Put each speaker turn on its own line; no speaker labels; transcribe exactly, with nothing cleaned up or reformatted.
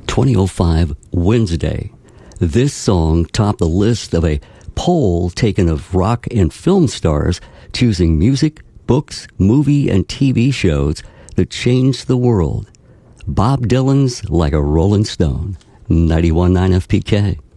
twenty oh five Wednesday. This song topped the list of a poll taken of rock and film stars choosing music, books, movie, and T V shows that changed the world. Bob Dylan's Like a Rolling Stone, ninety-one point nine F P K.